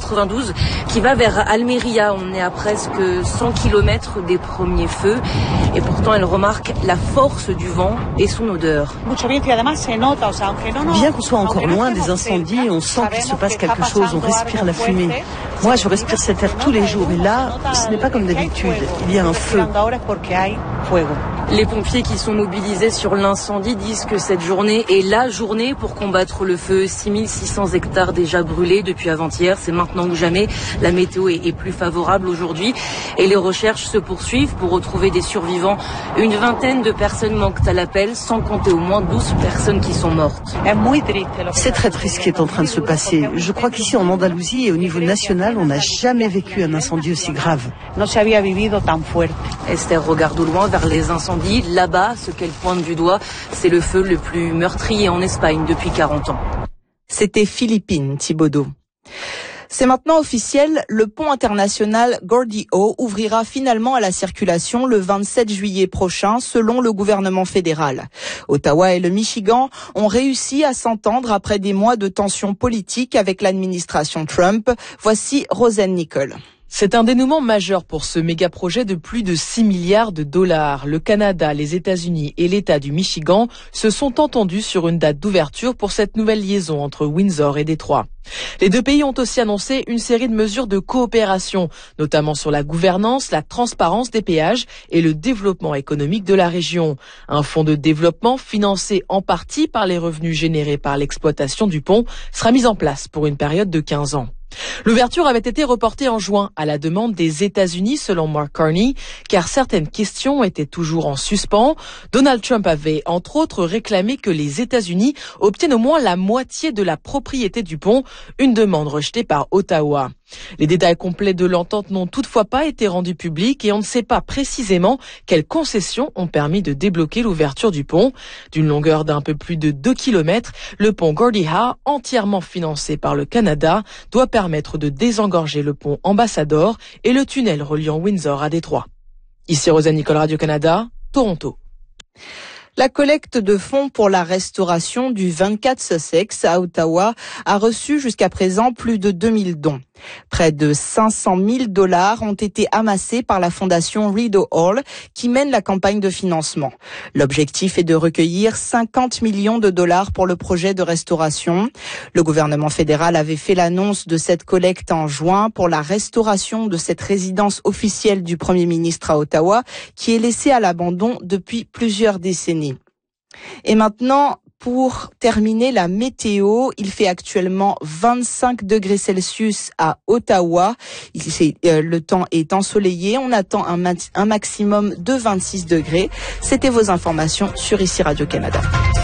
92 qui va vers Almeria. On est à presque 100 km des premiers feux et pourtant elle remarque la force du vent et son odeur. Bien qu'on soit encore loin des incendies, on sent qu'il se passe quelque chose, on respire la fumée. Moi, je respire cet air tous les jours et là, ce n'est pas comme d'habitude, il y a un feu. Les pompiers qui sont mobilisés sur l'incendie disent que cette journée est la journée pour combattre le feu. 6600 hectares déjà brûlés depuis avant-hier. C'est maintenant ou jamais. La météo est plus favorable aujourd'hui et les recherches se poursuivent pour retrouver des survivants. Une vingtaine de personnes manquent à l'appel, sans compter au moins 12 personnes qui sont mortes. C'est très triste ce qui est en train de se passer. Je crois qu'ici en Andalousie et au niveau national, on n'a jamais vécu un incendie aussi grave. Esther regarde au loin vers les incendies. Là-bas, ce qu'elle pointe du doigt, c'est le feu le plus meurtrier en Espagne depuis 40 ans. C'était Philippine Thibaudeau. C'est maintenant officiel, le pont international Gordie Howe ouvrira finalement à la circulation le 27 juillet prochain, selon le gouvernement fédéral. Ottawa et le Michigan ont réussi à s'entendre après des mois de tensions politiques avec l'administration Trump. Voici Rosanne Nicole. C'est un dénouement majeur pour ce méga-projet de plus de 6 milliards de dollars. Le Canada, les États-Unis et l'État du Michigan se sont entendus sur une date d'ouverture pour cette nouvelle liaison entre Windsor et Détroit. Les deux pays ont aussi annoncé une série de mesures de coopération, notamment sur la gouvernance, la transparence des péages et le développement économique de la région. Un fonds de développement financé en partie par les revenus générés par l'exploitation du pont sera mis en place pour une période de 15 ans. L'ouverture avait été reportée en juin à la demande des États-Unis, selon Mark Carney, car certaines questions étaient toujours en suspens. Donald Trump avait, entre autres, réclamé que les États-Unis obtiennent au moins la moitié de la propriété du pont, une demande rejetée par Ottawa. Les détails complets de l'entente n'ont toutefois pas été rendus publics et on ne sait pas précisément quelles concessions ont permis de débloquer l'ouverture du pont. D'une longueur d'un peu plus de 2 km, le pont Gordie Howe, entièrement financé par le Canada, doit permettre de désengorger le pont Ambassador et le tunnel reliant Windsor à Détroit. Ici Rosanne Nicole, Radio-Canada, Toronto. La collecte de fonds pour la restauration du 24 Sussex à Ottawa a reçu jusqu'à présent plus de 2000 dons. Près de 500 000 $ ont été amassés par la fondation Rideau Hall qui mène la campagne de financement. L'objectif est de recueillir 50 millions de dollars pour le projet de restauration. Le gouvernement fédéral avait fait l'annonce de cette collecte en juin pour la restauration de cette résidence officielle du Premier ministre à Ottawa qui est laissée à l'abandon depuis plusieurs décennies. Et maintenant, pour terminer, la météo, il fait actuellement 25 degrés Celsius à Ottawa. Le temps est ensoleillé. On attend un maximum de 26 degrés. C'était vos informations sur ici Radio-Canada.